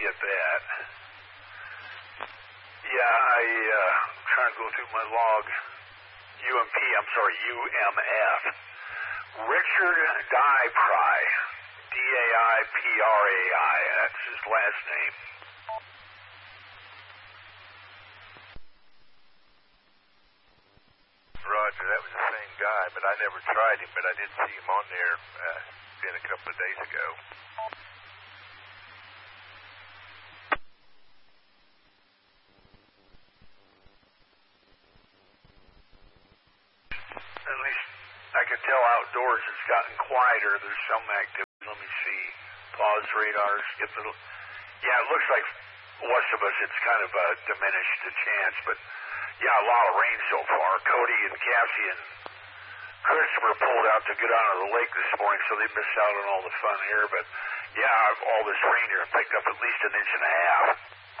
get that. Yeah, trying to go through my log. UMF. Richard Daiprai. Daiprai. That's his last name. Roger, that was the same guy, but I never tried him, but I did see him on there a couple of days ago. At least I can tell outdoors it's gotten quieter. There's some activity. Let me see. Pause radar. Skip it. Yeah, it looks like west of us it's kind of diminished the chance, but yeah, a lot of rain so far. Cody and Cassie and Christopher pulled out to get out of the lake this morning, so they missed out on all the fun here. But yeah, all this rain here picked up at least 1.5 inches.